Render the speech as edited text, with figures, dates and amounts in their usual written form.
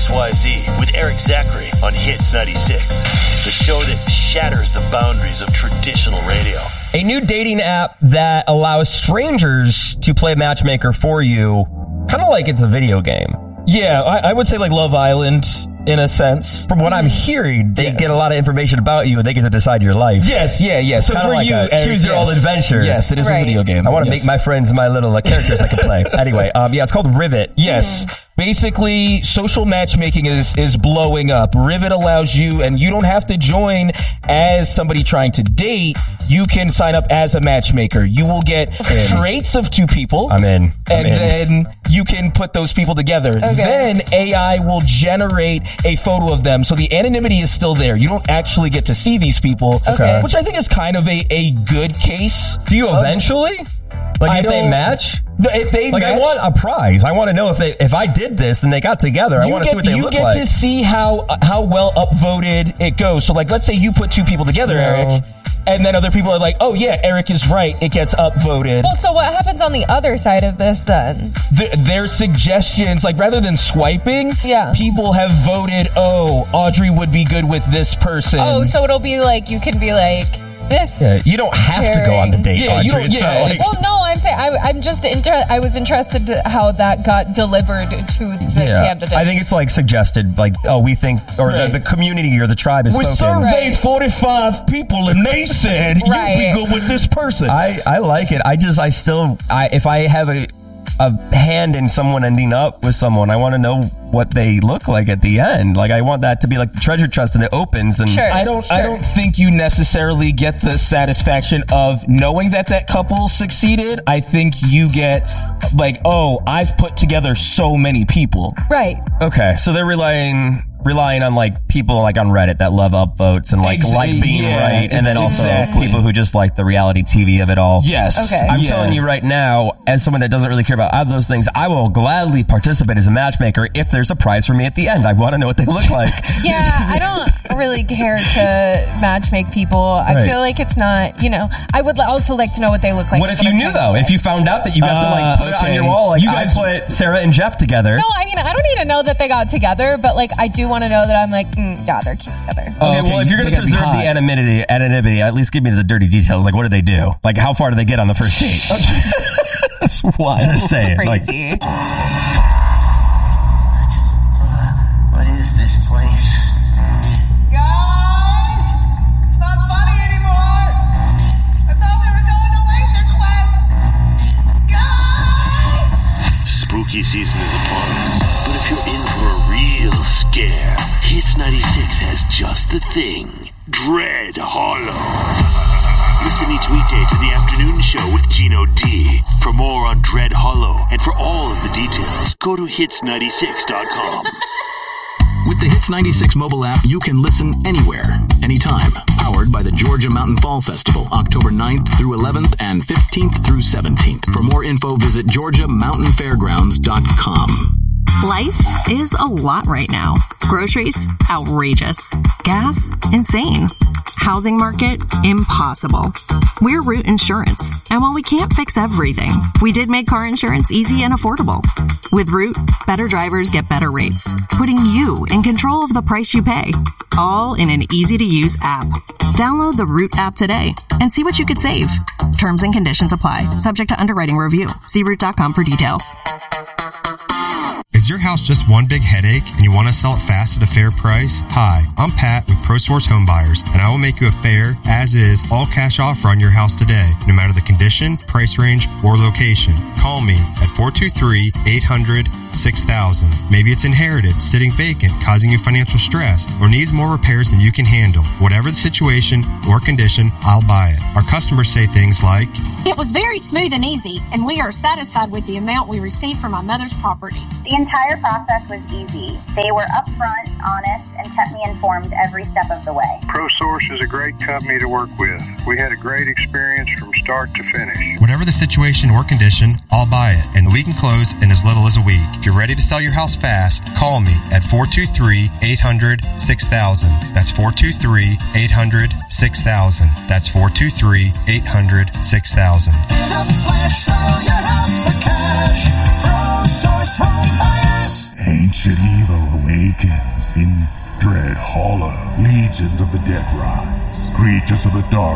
XYZ with Eric Zachary on Hits 96, the show that shatters the boundaries of traditional radio. A new dating app that allows strangers to play matchmaker for you, kind of like it's a video game. Yeah, I would say like Love Island in a sense. From what I'm hearing, they get a lot of information about you and they get to decide your life. Yes, yeah. So Kinda for like you, a choose your own adventure. Yes, it is a video game. I want to make my friends my little characters I can play. Anyway, it's called Rivet. Yes. Basically, social matchmaking is blowing up. Rivet allows you, and you don't have to join as somebody trying to date. You can sign up as a matchmaker. You will get traits of two people. I'm in. Then you can put those people together. Okay. Then AI will generate a photo of them. So the anonymity is still there. You don't actually get to see these people, which I think is kind of a good case. Do you eventually? Like if they match? If they match, I want a prize. I want to know if I did this and they got together. I want to see what they look like. You get to see how well upvoted it goes. So like, let's say you put two people together, Eric, and then other people are like, oh yeah, Eric is right. It gets upvoted. Well, so what happens on the other side of this then? Their suggestions, like rather than swiping, people have voted, oh, Audrey would be good with this person. Oh, so it'll be like, you can be like, this. Yeah, you don't have to go on the date, Audrey. Well, no, I'm saying I'm just I was interested to how that got delivered to the candidates. I think it's like suggested, like, oh, we think, or the community or the tribe is we spoken. surveyed 45 people and they said you'd be good with this person. I like it. If I have a hand in someone ending up with someone, I want to know what they look like at the end. Like, I want that to be like the treasure chest and it opens. And I don't think you necessarily get the satisfaction of knowing that couple succeeded. I think you get like, oh, I've put together so many people. Right. Okay, so they're relying on like people like on Reddit that love upvotes and like being right, and then also people who just like the reality TV of it all. Yes. Okay. I'm telling you right now, as someone that doesn't really care about those things, I will gladly participate as a matchmaker if there's a prize for me at the end. I want to know what they look like. Yeah, I don't really care to matchmake people. I feel like it's not, I would also like to know what they look like. What if you knew though? If you found out that you got to like put it on your wall, like you guys put Sarah and Jeff together. No, I mean, I don't need to know that they got together, but like I do want to know that I'm like, yeah, they're cute together. Okay, well, if you're going to preserve the anonymity, at least give me the dirty details. Like, what do they do? Like, how far do they get on the first date? That's wild. Just saying. Crazy. What is this place? Guys! It's not funny anymore! I thought we were going to Laser Quest! Guys! Spooky season is upon us, but if you're in for a real scare, Hits 96 has just the thing. Dread Hollow. Listen each weekday to the afternoon show with Gino D. For more on Dread Hollow and for all of the details, go to hits96.com. With the Hits 96 mobile app, you can listen anywhere, anytime. Powered by the Georgia Mountain Fall Festival, October 9th through 11th and 15th through 17th. For more info, visit GeorgiaMountainFairgrounds.com. Life is a lot right now. Groceries, outrageous. Gas, insane. Housing market, impossible. We're Root Insurance, and while we can't fix everything, we did make car insurance easy and affordable. With Root, better drivers get better rates, putting you in control of the price you pay, all in an easy-to-use app. Download the Root app today and see what you could save. Terms and conditions apply, subject to underwriting review. See Root.com for details. Is your house just one big headache and you want to sell it fast at a fair price? Hi, I'm Pat with ProSource Home Buyers, and I will make you a fair, as-is, all-cash offer on your house today, no matter the condition, price range, or location. Call me at 423-800-6000. Maybe it's inherited, sitting vacant, causing you financial stress, or needs more repairs than you can handle. Whatever the situation or condition, I'll buy it. Our customers say things like, "It was very smooth and easy, and we are satisfied with the amount we received from my mother's property." The entire process was easy. They were upfront, honest, and kept me informed every step of the way. ProSource is a great company to work with. We had a great experience from start to finish. Whatever the situation or condition, I'll buy it, and we can close in as little as a week. If you're ready to sell your house fast, call me at 423-800-6000. That's 423-800-6000. That's 423-800-6000. In a flash, sell your house for cash. ProSource Home Buyers. Ancient evil awakens in Dread Hollow. Legions of the dead rise. Creatures of the dark